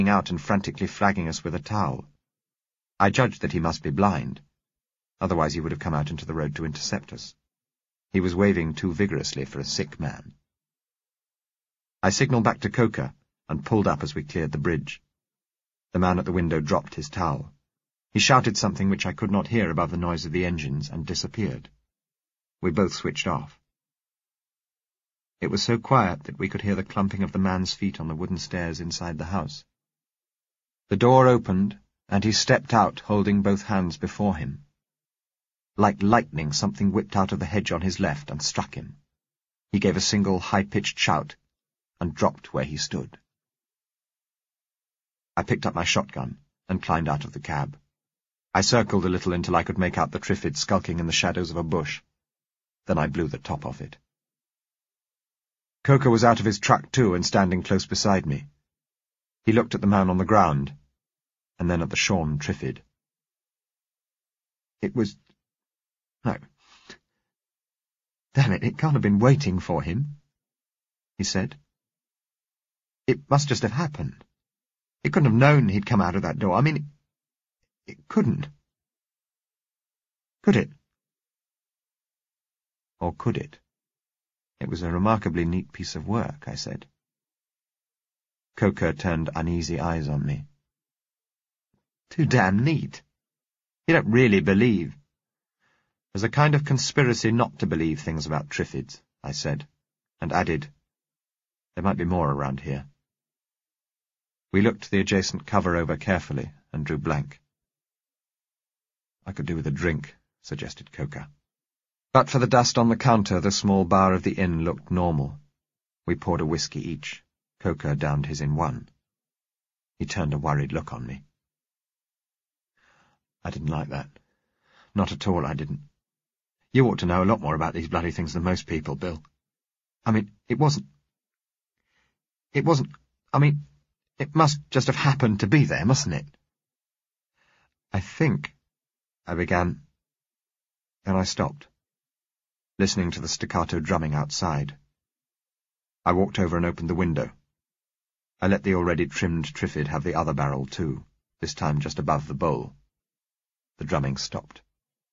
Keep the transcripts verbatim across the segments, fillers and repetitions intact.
out and frantically flagging us with a towel. I judged that he must be blind. Otherwise he would have come out into the road to intercept us. He was waving too vigorously for a sick man. I signalled back to Coker and pulled up as we cleared the bridge. The man at the window dropped his towel. He shouted something which I could not hear above the noise of the engines and disappeared. We both switched off. It was so quiet that we could hear the clumping of the man's feet on the wooden stairs inside the house. The door opened, and he stepped out, holding both hands before him. Like lightning, something whipped out of the hedge on his left and struck him. He gave a single high-pitched shout and dropped where he stood. I picked up my shotgun and climbed out of the cab. I circled a little until I could make out the Triffids skulking in the shadows of a bush. Then I blew the top off it. Coker was out of his truck too and standing close beside me. He looked at the man on the ground, and then at the shorn Triffid. It was... no. Damn it, it can't have been waiting for him, he said. It must just have happened. It couldn't have known he'd come out of that door. I mean, it, it couldn't. Could it? Or could it? It was a remarkably neat piece of work, I said. Coker turned uneasy eyes on me. Too damn neat. You don't really believe. There's a kind of conspiracy not to believe things about Triffids, I said, and added, there might be more around here. We looked the adjacent cover over carefully and drew blank. I could do with a drink, suggested Coker. But for the dust on the counter, the small bar of the inn looked normal. We poured a whisky each. Coker downed his in one. He turned a worried look on me. I didn't like that. Not at all, I didn't. You ought to know a lot more about these bloody things than most people, Bill. I mean, it wasn't... It wasn't... I mean, it must just have happened to be there, mustn't it? I think... I began. Then I stopped, listening to the staccato drumming outside. I walked over and opened the window. I let the already trimmed Triffid have the other barrel too, this time just above the bowl. The drumming stopped.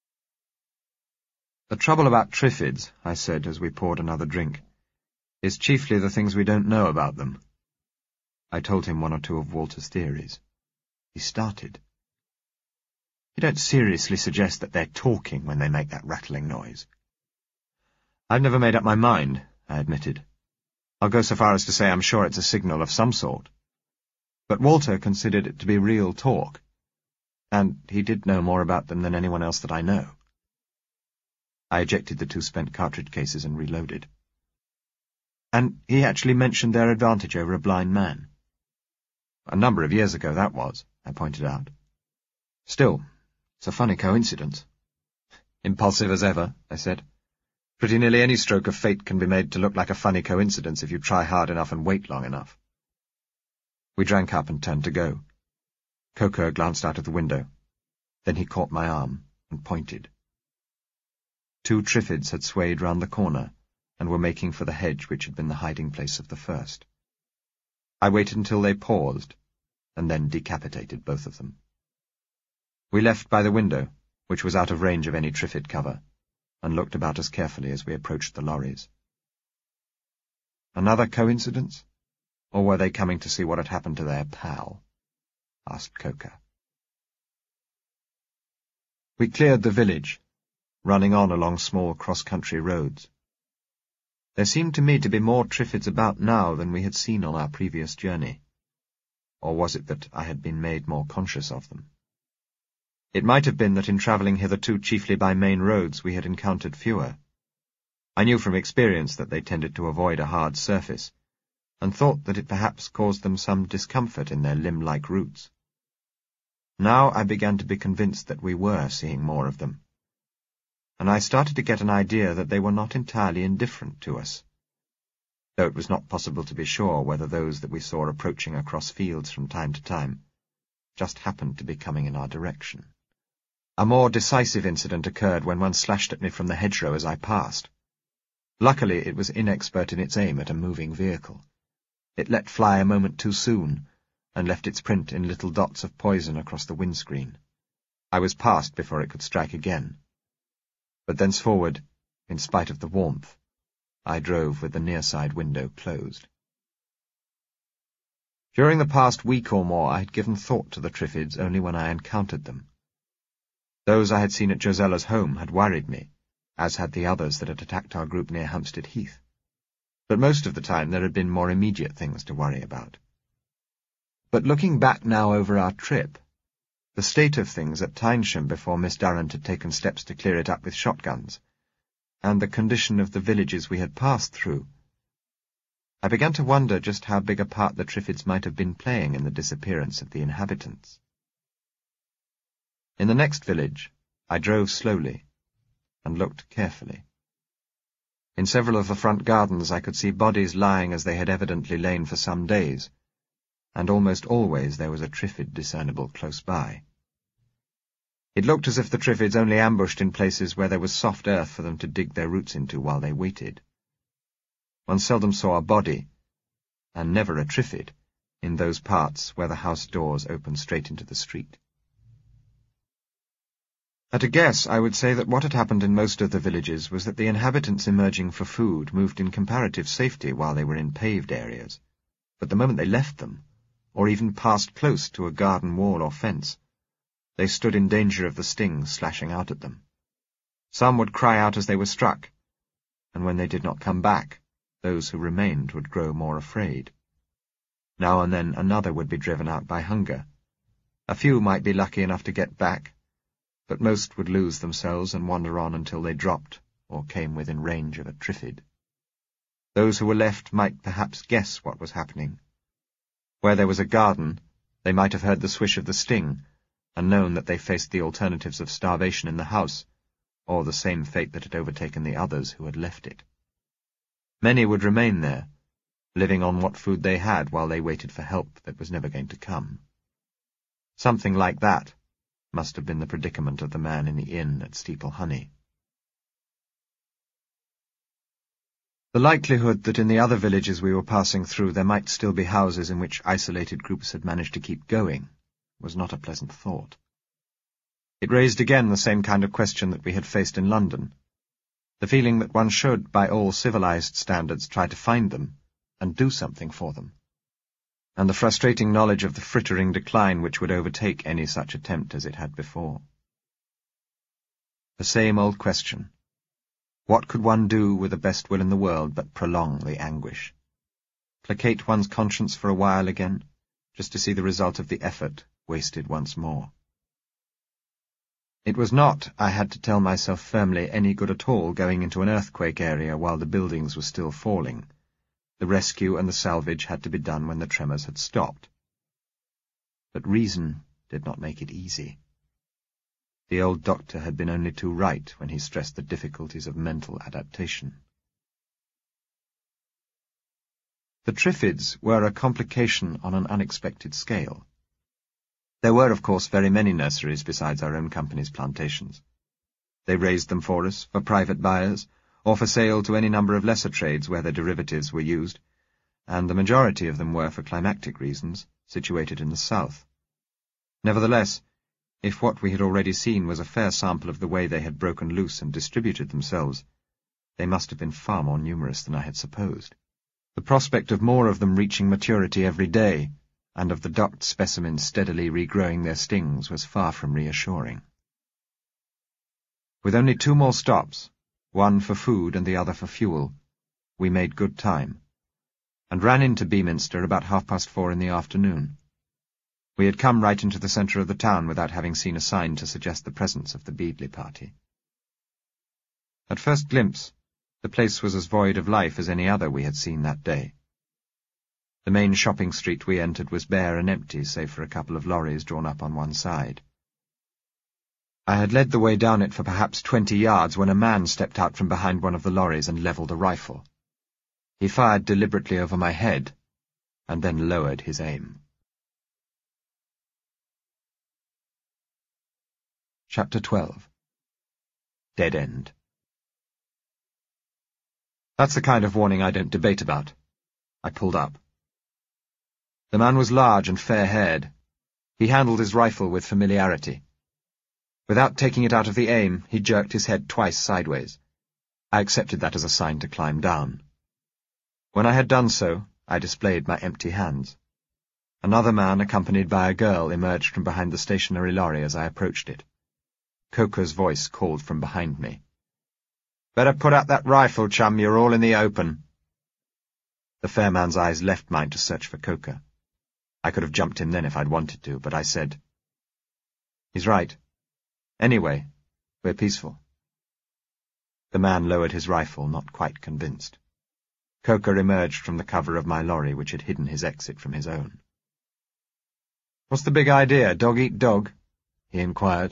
The trouble about Triffids, I said as we poured another drink, is chiefly the things we don't know about them. I told him one or two of Walter's theories. He started. You don't seriously suggest that they're talking when they make that rattling noise? I've never made up my mind, I admitted. I'll go so far as to say I'm sure it's a signal of some sort. But Walter considered it to be real talk, and he did know more about them than anyone else that I know. I ejected the two spent cartridge cases and reloaded. And he actually mentioned their advantage over a blind man. A number of years ago, that was, I pointed out. Still, it's a funny coincidence. Impulsive as ever, I said. Pretty nearly any stroke of fate can be made to look like a funny coincidence if you try hard enough and wait long enough. We drank up and turned to go. Coker glanced out of the window. Then he caught my arm and pointed. Two Triffids had swayed round the corner and were making for the hedge which had been the hiding place of the first. I waited until they paused, and then decapitated both of them. We left by the window, which was out of range of any Triffid cover, and looked about us carefully as we approached the lorries. Another coincidence? Or were they coming to see what had happened to their pal? Asked Coker. We cleared the village, running on along small cross-country roads. There seemed to me to be more Triffids about now than we had seen on our previous journey. Or was it that I had been made more conscious of them? It might have been that in travelling hitherto chiefly by main roads we had encountered fewer. I knew from experience that they tended to avoid a hard surface, and thought that it perhaps caused them some discomfort in their limb-like routes. Now I began to be convinced that we were seeing more of them, and I started to get an idea that they were not entirely indifferent to us, though it was not possible to be sure whether those that we saw approaching across fields from time to time just happened to be coming in our direction. A more decisive incident occurred when one slashed at me from the hedgerow as I passed. Luckily it was inexpert in its aim at a moving vehicle. It let fly a moment too soon, and left its print in little dots of poison across the windscreen. I was past before it could strike again. But thenceforward, in spite of the warmth, I drove with the near side window closed. During the past week or more I had given thought to the Triffids only when I encountered them. Those I had seen at Josella's home had worried me, as had the others that had attacked our group near Hampstead Heath. But most of the time there had been more immediate things to worry about. But looking back now over our trip, the state of things at Tynesham before Miss Durrant had taken steps to clear it up with shotguns, and the condition of the villages we had passed through, I began to wonder just how big a part the Triffids might have been playing in the disappearance of the inhabitants. In the next village, I drove slowly and looked carefully. In several of the front gardens I could see bodies lying as they had evidently lain for some days, and almost always there was a Triffid discernible close by. It looked as if the Triffids only ambushed in places where there was soft earth for them to dig their roots into while they waited. One seldom saw a body, and never a Triffid, in those parts where the house doors opened straight into the street. At a guess, I would say that what had happened in most of the villages was that the inhabitants emerging for food moved in comparative safety while they were in paved areas, but the moment they left them, or even passed close to a garden wall or fence, they stood in danger of the stings slashing out at them. Some would cry out as they were struck, and when they did not come back, those who remained would grow more afraid. Now and then another would be driven out by hunger. A few might be lucky enough to get back, but most would lose themselves and wander on until they dropped or came within range of a Triffid. Those who were left might perhaps guess what was happening. Where there was a garden, they might have heard the swish of the sting and known that they faced the alternatives of starvation in the house, or the same fate that had overtaken the others who had left it. Many would remain there, living on what food they had while they waited for help that was never going to come. Something like that must have been the predicament of the man in the inn at Steeple Honey. The likelihood that in the other villages we were passing through there might still be houses in which isolated groups had managed to keep going was not a pleasant thought. It raised again the same kind of question that we had faced in London, the feeling that one should, by all civilized standards, try to find them and do something for them, and the frustrating knowledge of the frittering decline which would overtake any such attempt as it had before. The same old question. What could one do with the best will in the world but prolong the anguish? Placate one's conscience for a while again, just to see the result of the effort wasted once more. It was not, I had to tell myself firmly, any good at all going into an earthquake area while the buildings were still falling. The rescue and the salvage had to be done when the tremors had stopped. But reason did not make it easy. The old doctor had been only too right when he stressed the difficulties of mental adaptation. The Triffids were a complication on an unexpected scale. There were, of course, very many nurseries besides our own company's plantations. They raised them for us, for private buyers, or for sale to any number of lesser trades where their derivatives were used, and the majority of them were, for climactic reasons, situated in the south. Nevertheless, if what we had already seen was a fair sample of the way they had broken loose and distributed themselves, they must have been far more numerous than I had supposed. The prospect of more of them reaching maturity every day, and of the docked specimens steadily regrowing their stings, was far from reassuring. With only two more stops, one for food and the other for fuel, we made good time, and ran into Beaminster about half past four in the afternoon. We had come right into the centre of the town without having seen a sign to suggest the presence of the Beadley party. At first glimpse, the place was as void of life as any other we had seen that day. The main shopping street we entered was bare and empty, save for a couple of lorries drawn up on one side. I had led the way down it for perhaps twenty yards when a man stepped out from behind one of the lorries and levelled a rifle. He fired deliberately over my head, and then lowered his aim. Chapter twelve. Dead End. That's the kind of warning I don't debate about. I pulled up. The man was large and fair-haired. He handled his rifle with familiarity. Without taking it out of the aim, he jerked his head twice sideways. I accepted that as a sign to climb down. When I had done so, I displayed my empty hands. Another man, accompanied by a girl, emerged from behind the stationary lorry as I approached it. Coker's voice called from behind me. "Better put out that rifle, chum, you're all in the open." The fair man's eyes left mine to search for Coker. I could have jumped him then if I'd wanted to, but I said, "He's right. Anyway, we're peaceful." The man lowered his rifle, not quite convinced. Coker emerged from the cover of my lorry, which had hidden his exit from his own. "What's the big idea, dog eat dog?" he inquired.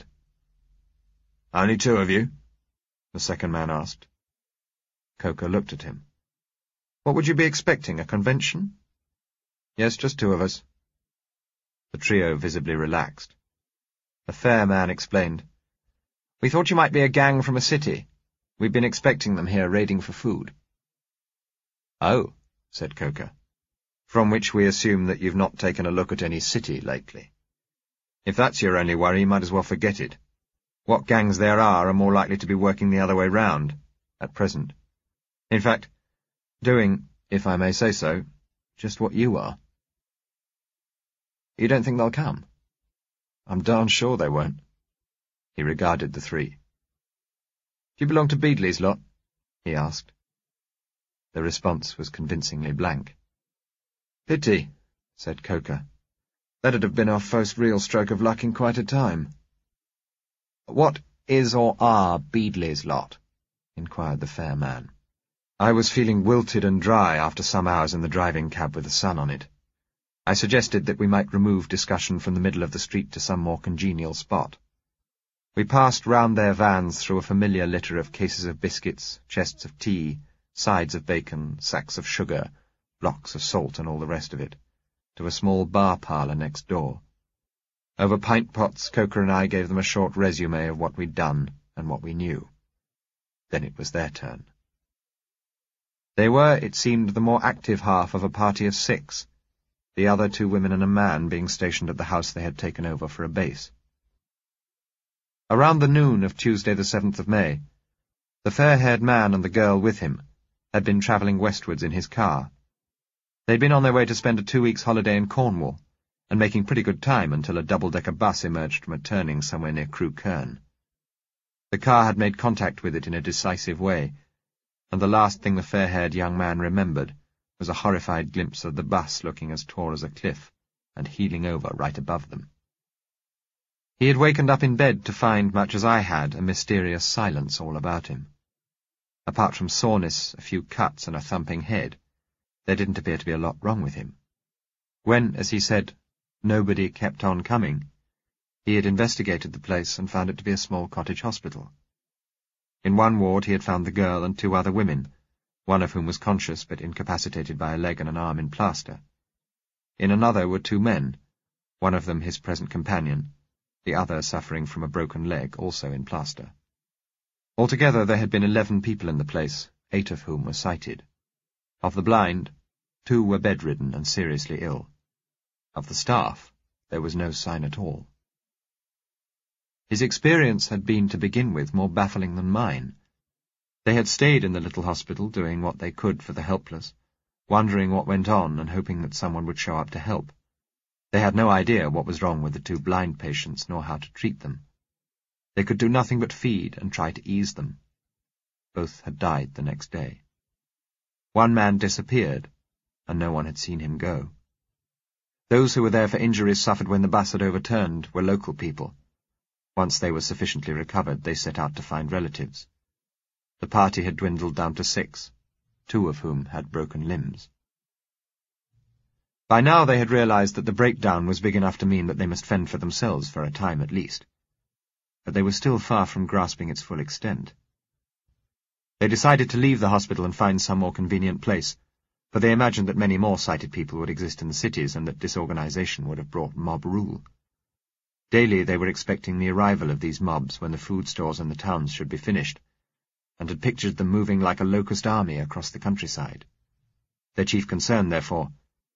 "Only two of you?" the second man asked. Coker looked at him. "What would you be expecting, a convention?" "Yes, just two of us." The trio visibly relaxed. The fair man explained, "We thought you might be a gang from a city. We've been expecting them here raiding for food." "Oh," said Coker, "from which we assume that you've not taken a look at any city lately. If that's your only worry, you might as well forget it. What gangs there are are more likely to be working the other way round, at present. In fact, doing, if I may say so, just what you are." "You don't think they'll come?" "I'm darn sure they won't." He regarded the three. "Do you belong to Beadley's lot?" he asked. The response was convincingly blank. "Pity," said Coker. "That'd have been our first real stroke of luck in quite a time." "What is or are Beadley's lot?" inquired the fair man. I was feeling wilted and dry after some hours in the driving cab with the sun on it. I suggested that we might remove discussion from the middle of the street to some more congenial spot. We passed round their vans through a familiar litter of cases of biscuits, chests of tea, sides of bacon, sacks of sugar, blocks of salt, and all the rest of it, to a small bar parlour next door. Over pint pots, Coker and I gave them a short resume of what we'd done and what we knew. Then it was their turn. They were, it seemed, the more active half of a party of six, the other two women and a man being stationed at the house they had taken over for a base. Around the noon of Tuesday the seventh of May, the fair-haired man and the girl with him had been travelling westwards in his car. They'd been on their way to spend a two-weeks holiday in Cornwall, and making pretty good time until a double-decker bus emerged from a turning somewhere near Crewe Kern. The car had made contact with it in a decisive way, and the last thing the fair-haired young man remembered was a horrified glimpse of the bus looking as tall as a cliff and heeling over right above them. He had wakened up in bed to find, much as I had, a mysterious silence all about him. Apart from soreness, a few cuts, and a thumping head, there didn't appear to be a lot wrong with him. When, as he said, nobody kept on coming, he had investigated the place and found it to be a small cottage hospital. In one ward he had found the girl and two other women, one of whom was conscious but incapacitated by a leg and an arm in plaster. In another were two men, one of them his present companion, the other suffering from a broken leg, also in plaster. Altogether there had been eleven people in the place, eight of whom were sighted. Of the blind, two were bedridden and seriously ill. Of the staff, there was no sign at all. His experience had been, to begin with, more baffling than mine. They had stayed in the little hospital, doing what they could for the helpless, wondering what went on and hoping that someone would show up to help. They had no idea what was wrong with the two blind patients, nor how to treat them. They could do nothing but feed and try to ease them. Both had died the next day. One man disappeared, and no one had seen him go. Those who were there for injuries suffered when the bus had overturned were local people. Once they were sufficiently recovered, they set out to find relatives. The party had dwindled down to six, two of whom had broken limbs. By now they had realized that the breakdown was big enough to mean that they must fend for themselves for a time at least. But they were still far from grasping its full extent. They decided to leave the hospital and find some more convenient place, for they imagined that many more sighted people would exist in the cities and that disorganization would have brought mob rule. Daily they were expecting the arrival of these mobs when the food stores in the towns should be finished, and had pictured them moving like a locust army across the countryside. Their chief concern, therefore,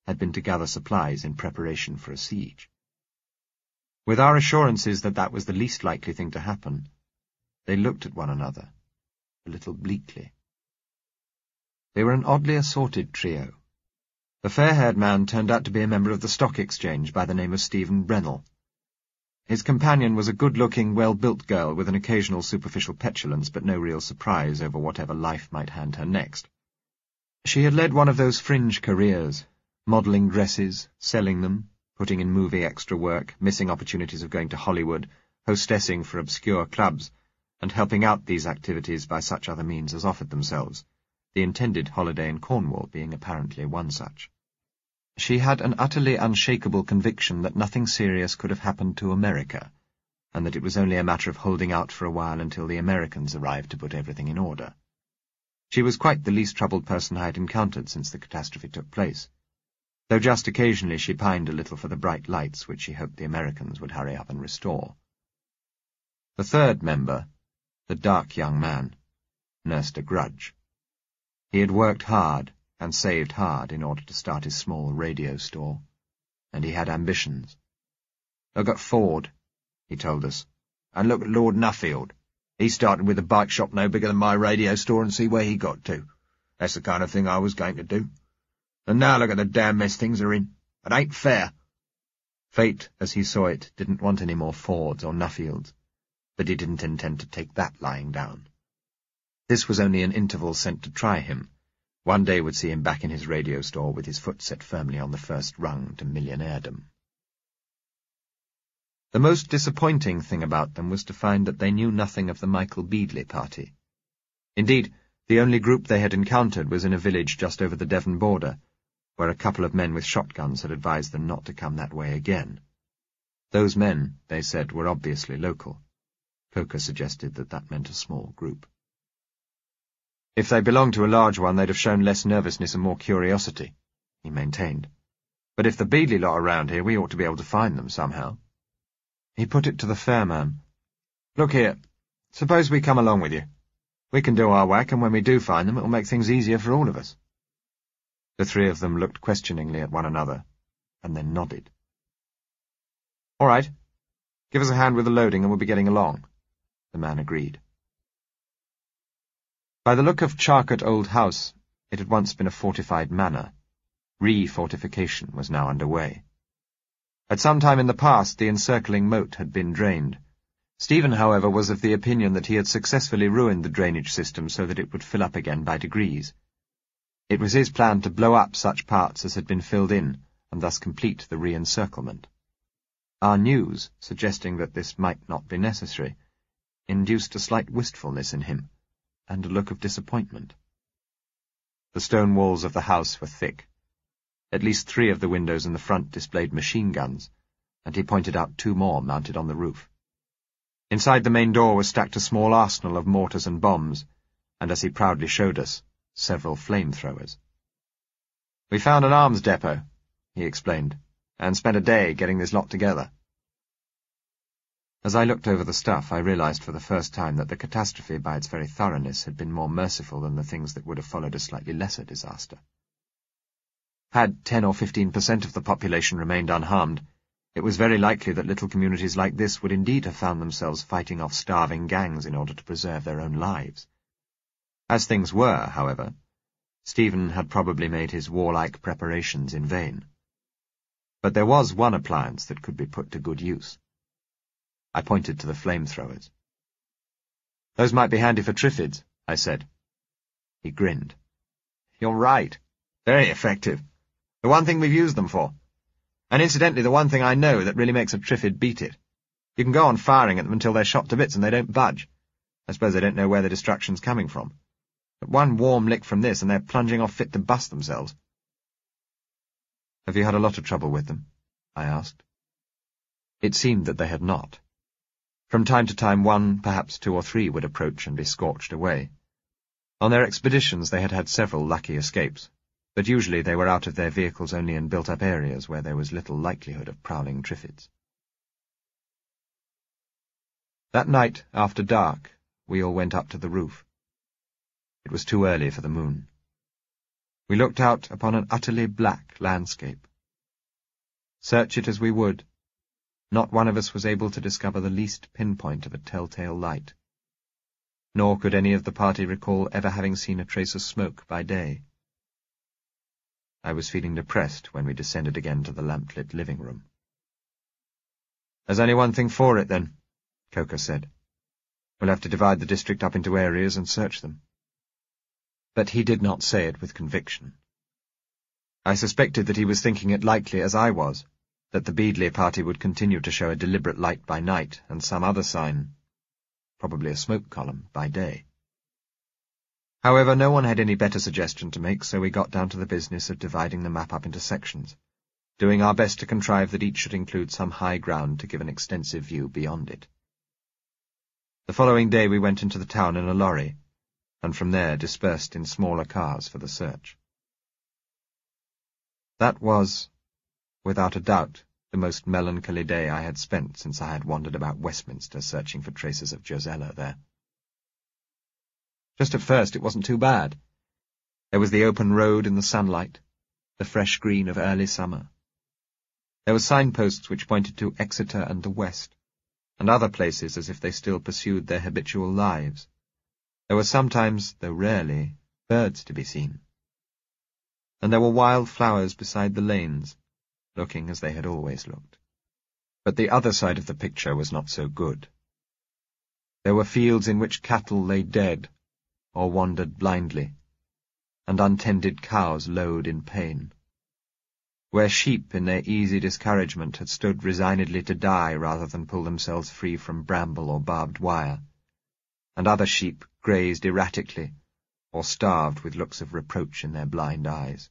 had been to gather supplies in preparation for a siege. With our assurances that that was the least likely thing to happen, they looked at one another, a little bleakly. They were an oddly assorted trio. The fair-haired man turned out to be a member of the Stock Exchange by the name of Stephen Brennell. His companion was a good-looking, well-built girl with an occasional superficial petulance but no real surprise over whatever life might hand her next. She had led one of those fringe careers, modelling dresses, selling them, putting in movie extra work, missing opportunities of going to Hollywood, hostessing for obscure clubs, and helping out these activities by such other means as offered themselves, the intended holiday in Cornwall being apparently one such. She had an utterly unshakable conviction that nothing serious could have happened to America, and that it was only a matter of holding out for a while until the Americans arrived to put everything in order. She was quite the least troubled person I had encountered since the catastrophe took place, though just occasionally she pined a little for the bright lights which she hoped the Americans would hurry up and restore. The third member, the dark young man, nursed a grudge. He had worked hard and saved hard in order to start his small radio store, and he had ambitions. "Look at Ford," he told us, "and look at Lord Nuffield. He started with a bike shop no bigger than my radio store and see where he got to. That's the kind of thing I was going to do. And now look at the damn mess things are in. It ain't fair." Fate, as he saw it, didn't want any more Fords or Nuffields, but he didn't intend to take that lying down. This was only an interval sent to try him. One day would see him back in his radio store with his foot set firmly on the first rung to millionairedom. The most disappointing thing about them was to find that they knew nothing of the Michael Beadley party. Indeed, the only group they had encountered was in a village just over the Devon border, where a couple of men with shotguns had advised them not to come that way again. Those men, they said, were obviously local. Poker suggested that that meant a small group. If they belonged to a large one, they'd have shown less nervousness and more curiosity, he maintained. But if the Beadley lot are around here, we ought to be able to find them somehow. He put it to the fair man. "Look here, suppose we come along with you. We can do our whack, and when we do find them, it will make things easier for all of us." The three of them looked questioningly at one another, and then nodded. "All right. Give us a hand with the loading, and we'll be getting along," the man agreed. By the look of Charcote Old House, it had once been a fortified manor. Re-fortification was now under way. At some time in the past, the encircling moat had been drained. Stephen, however, was of the opinion that he had successfully ruined the drainage system so that it would fill up again by degrees. It was his plan to blow up such parts as had been filled in, and thus complete the re-encirclement. Our news, suggesting that this might not be necessary, induced a slight wistfulness in him, and a look of disappointment. The stone walls of the house were thick. At least three of the windows in the front displayed machine guns, and he pointed out two more mounted on the roof. Inside the main door was stacked a small arsenal of mortars and bombs, and as he proudly showed us, several flamethrowers. "We found an arms depot," he explained, "and spent a day getting this lot together." As I looked over the stuff, I realized for the first time that the catastrophe, by its very thoroughness, had been more merciful than the things that would have followed a slightly lesser disaster. Had ten or fifteen percent of the population remained unharmed, it was very likely that little communities like this would indeed have found themselves fighting off starving gangs in order to preserve their own lives. As things were, however, Stephen had probably made his warlike preparations in vain. But there was one appliance that could be put to good use. I pointed to the flamethrowers. "Those might be handy for Triffids," I said. He grinned. "You're right. Very effective. The one thing we've used them for. And incidentally, the one thing I know that really makes a Triffid beat it. You can go on firing at them until they're shot to bits and they don't budge. I suppose they don't know where the destruction's coming from. But one warm lick from this and they're plunging off fit to bust themselves." "Have you had a lot of trouble with them?" I asked. It seemed that they had not. From time to time one, perhaps two or three, would approach and be scorched away. On their expeditions they had had several lucky escapes, but usually they were out of their vehicles only in built-up areas where there was little likelihood of prowling Triffids. That night, after dark, we all went up to the roof. It was too early for the moon. We looked out upon an utterly black landscape. Search it as we would, not one of us was able to discover the least pinpoint of a telltale light. Nor could any of the party recall ever having seen a trace of smoke by day. I was feeling depressed when we descended again to the lamplit living room. "There's only one thing for it, then," Coker said. "We'll have to divide the district up into areas and search them." But he did not say it with conviction. I suspected that he was thinking it likely, as I was, that the Beadley party would continue to show a deliberate light by night and some other sign, probably a smoke column, by day. However, no one had any better suggestion to make, so we got down to the business of dividing the map up into sections, doing our best to contrive that each should include some high ground to give an extensive view beyond it. The following day we went into the town in a lorry, and from there dispersed in smaller cars for the search. That was, without a doubt, the most melancholy day I had spent since I had wandered about Westminster searching for traces of Josella there. Just at first it wasn't too bad. There was the open road in the sunlight, the fresh green of early summer. There were signposts which pointed to Exeter and the west, and other places as if they still pursued their habitual lives. There were sometimes, though rarely, birds to be seen. And there were wild flowers beside the lanes, looking as they had always looked. But the other side of the picture was not so good. There were fields in which cattle lay dead, or wandered blindly, and untended cows lowed in pain, where sheep in their easy discouragement had stood resignedly to die rather than pull themselves free from bramble or barbed wire, and other sheep grazed erratically, or starved with looks of reproach in their blind eyes.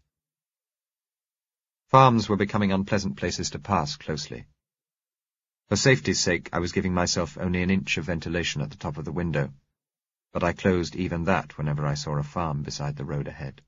Farms were becoming unpleasant places to pass closely. For safety's sake, I was giving myself only an inch of ventilation at the top of the window, but I closed even that whenever I saw a farm beside the road ahead.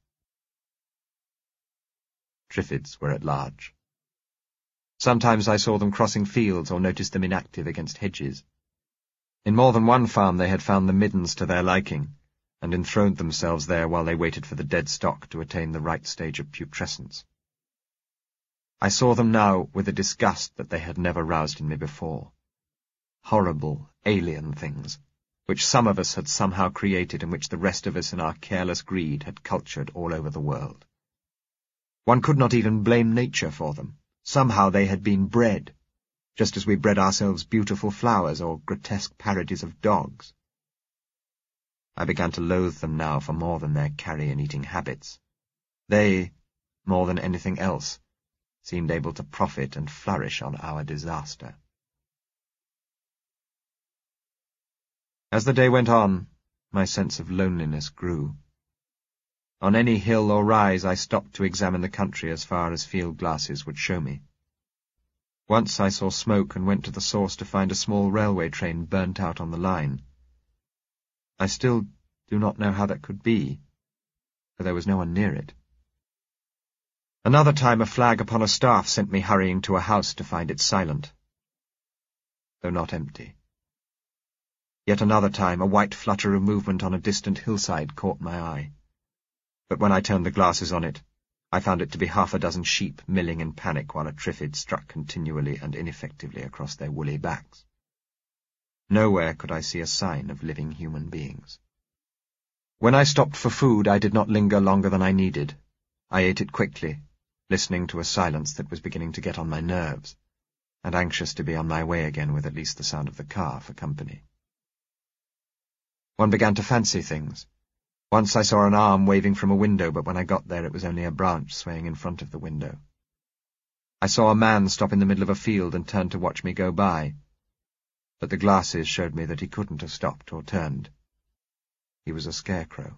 Triffids were at large. Sometimes I saw them crossing fields or noticed them inactive against hedges. In more than one farm they had found the middens to their liking, and enthroned themselves there while they waited for the dead stock to attain the right stage of putrescence. I saw them now with a disgust that they had never roused in me before. Horrible, alien things, which some of us had somehow created and which the rest of us in our careless greed had cultured all over the world. One could not even blame nature for them. Somehow they had been bred, just as we bred ourselves beautiful flowers or grotesque parodies of dogs. I began to loathe them now for more than their carrion-eating habits. They, more than anything else, seemed able to profit and flourish on our disaster. As the day went on, my sense of loneliness grew. On any hill or rise I stopped to examine the country as far as field glasses would show me. Once I saw smoke and went to the source to find a small railway train burnt out on the line. I still do not know how that could be, for there was no one near it. Another time a flag upon a staff sent me hurrying to a house to find it silent, though not empty. Yet another time a white flutter of movement on a distant hillside caught my eye, but when I turned the glasses on it, I found it to be half a dozen sheep milling in panic while a triffid struck continually and ineffectively across their woolly backs. Nowhere could I see a sign of living human beings. When I stopped for food, I did not linger longer than I needed. I ate it quickly, listening to a silence that was beginning to get on my nerves, and anxious to be on my way again with at least the sound of the car for company. One began to fancy things. Once I saw an arm waving from a window, but when I got there it was only a branch swaying in front of the window. I saw a man stop in the middle of a field and turn to watch me go by, but the glasses showed me that he couldn't have stopped or turned. He was a scarecrow.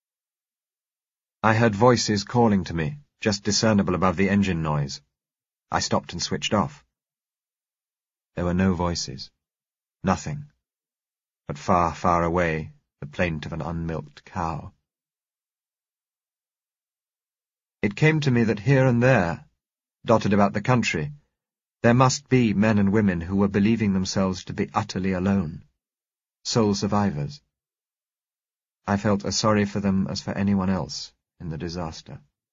I heard voices calling to me, just discernible above the engine noise. I stopped and switched off. There were no voices. Nothing. But far, far away, the plaint of an unmilked cow. It came to me that here and there, dotted about the country, there must be men and women who were believing themselves to be utterly alone, sole survivors. I felt as sorry for them as for anyone else in the disaster.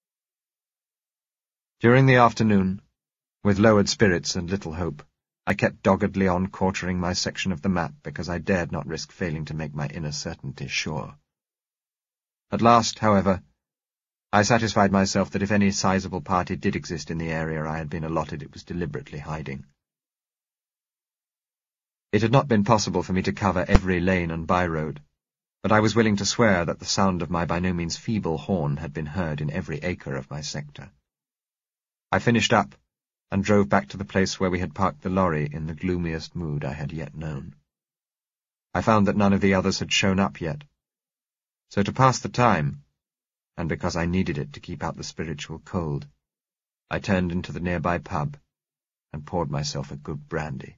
During the afternoon, with lowered spirits and little hope, I kept doggedly on quartering my section of the map because I dared not risk failing to make my inner certainty sure. At last, however, I satisfied myself that if any sizable party did exist in the area I had been allotted, it was deliberately hiding. It had not been possible for me to cover every lane and by-road, but I was willing to swear that the sound of my by no means feeble horn had been heard in every acre of my sector. I finished up and drove back to the place where we had parked the lorry in the gloomiest mood I had yet known. I found that none of the others had shown up yet, so to pass the time, and because I needed it to keep out the spiritual cold, I turned into the nearby pub and poured myself a good brandy.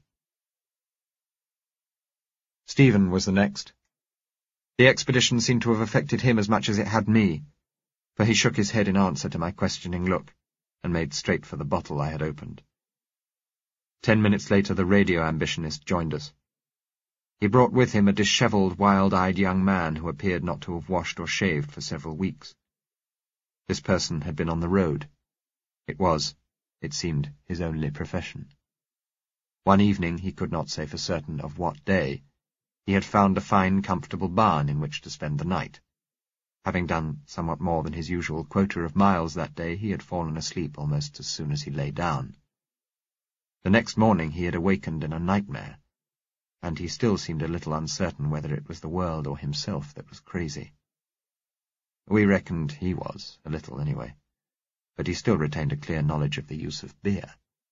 Stephen was the next. The expedition seemed to have affected him as much as it had me, for he shook his head in answer to my questioning look, and made straight for the bottle I had opened. Ten minutes later the radio ambitionist joined us. He brought with him a dishevelled, wild-eyed young man who appeared not to have washed or shaved for several weeks. This person had been on the road. It was, it seemed, his only profession. One evening, he could not say for certain of what day, he had found a fine, comfortable barn in which to spend the night. Having done somewhat more than his usual quota of miles that day, he had fallen asleep almost as soon as he lay down. The next morning he had awakened in a nightmare, and he still seemed a little uncertain whether it was the world or himself that was crazy. We reckoned he was, a little anyway, but he still retained a clear knowledge of the use of beer.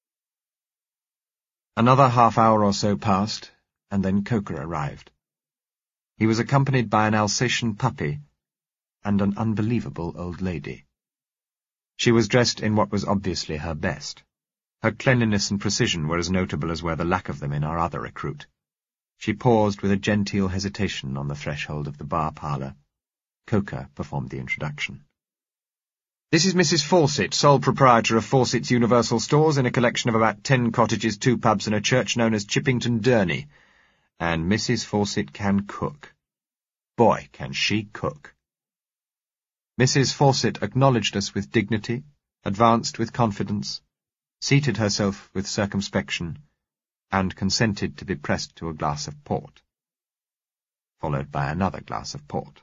Another half hour or so passed, and then Coker arrived. He was accompanied by an Alsatian puppy and an unbelievable old lady. She was dressed in what was obviously her best. Her cleanliness and precision were as notable as were the lack of them in our other recruit. She paused with a genteel hesitation on the threshold of the bar-parlour. Coker performed the introduction. "This is Missus Fawcett, sole proprietor of Fawcett's Universal Stores in a collection of about ten cottages, two pubs and a church known as Chippington Durney. And Missus Fawcett can cook. Boy, can she cook." Missus Fawcett acknowledged us with dignity, advanced with confidence, seated herself with circumspection, and consented to be pressed to a glass of port, followed by another glass of port.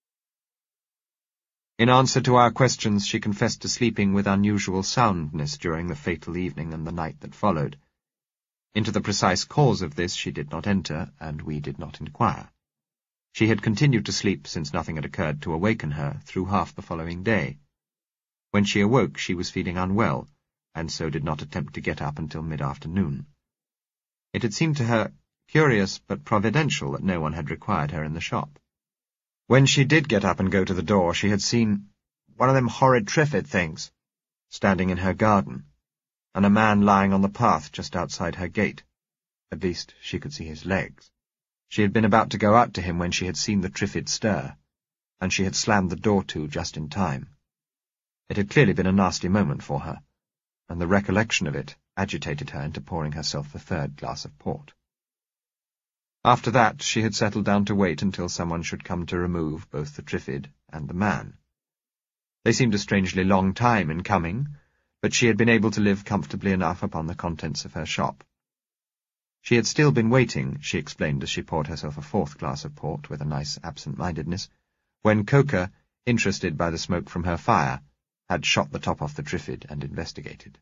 In answer to our questions, she confessed to sleeping with unusual soundness during the fatal evening and the night that followed. Into the precise cause of this she did not enter, and we did not inquire. She had continued to sleep since nothing had occurred to awaken her through half the following day. When she awoke, she was feeling unwell, and so did not attempt to get up until mid-afternoon. It had seemed to her curious but providential that no one had required her in the shop. When she did get up and go to the door, she had seen one of them horrid Triffid things standing in her garden, and a man lying on the path just outside her gate. At least, she could see his legs. She had been about to go out to him when she had seen the Triffid stir, and she had slammed the door to just in time. It had clearly been a nasty moment for her, and the recollection of it agitated her into pouring herself the third glass of port. After that, she had settled down to wait until someone should come to remove both the Triffid and the man. They seemed a strangely long time in coming, but she had been able to live comfortably enough upon the contents of her shop. She had still been waiting, she explained as she poured herself a fourth glass of port with a nice absent-mindedness, when Coker, interested by the smoke from her fire, had shot the top off the Triffid and investigated.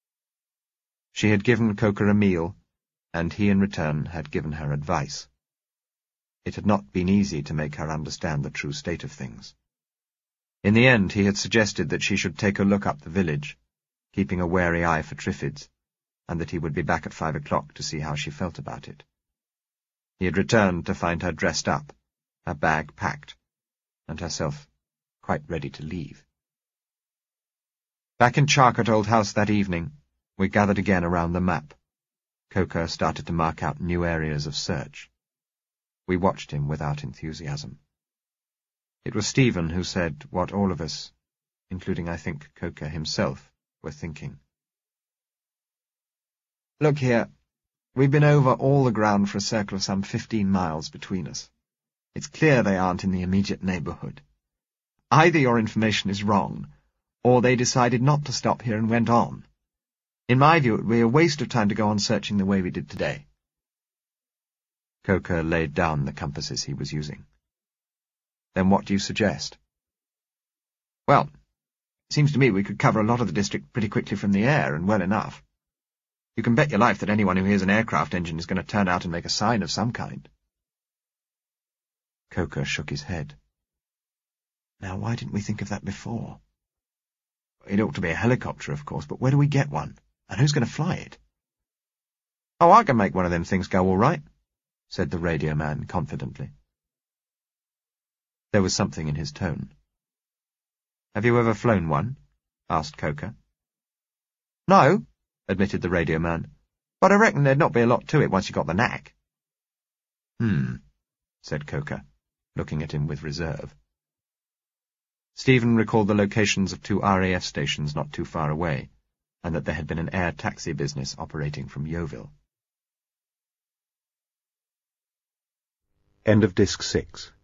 She had given Coker a meal, and he in return had given her advice. It had not been easy to make her understand the true state of things. In the end he had suggested that she should take a look up the village, keeping a wary eye for Triffids, and that he would be back at five o'clock to see how she felt about it. He had returned to find her dressed up, her bag packed, and herself quite ready to leave. Back in Charcote Old House that evening, we gathered again around the map. Coker started to mark out new areas of search. We watched him without enthusiasm. It was Stephen who said what all of us, including I think Coker himself, were thinking. "Look here, we've been over all the ground for a circle of some fifteen miles between us. It's clear they aren't in the immediate neighbourhood. Either your information is wrong, or they decided not to stop here and went on. In my view, it would be a waste of time to go on searching the way we did today. Coker laid down the compasses he was using. Then what do you suggest? Well, it seems to me we could cover a lot of the district pretty quickly from the air, and well enough. You can bet your life that anyone who hears an aircraft engine is going to turn out and make a sign of some kind. Coker shook his head. Now, why didn't we think of that before? It ought to be a helicopter, of course, but where do we get one? And who's going to fly it? Oh, I can make one of them things go all right, said the radio man confidently. There was something in his tone. Have you ever flown one? Asked Coker. No, admitted the radio man, but I reckon there'd not be a lot to it once you got the knack. Hmm, said Coker, looking at him with reserve. Stephen recalled the locations of two R A F stations not too far away, and that there had been an air taxi business operating from Yeovil. End of Disc six.